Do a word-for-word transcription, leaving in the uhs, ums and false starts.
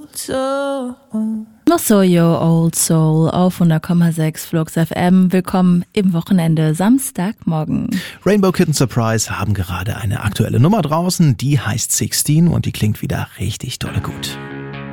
old soul. Mosoyo Old Soul auf hundert Komma sechs Flux F M. Willkommen im Wochenende, Samstagmorgen. Rainbow Kitten Surprise haben gerade eine aktuelle Nummer draußen, die heißt sechzehn und die klingt wieder richtig dolle gut.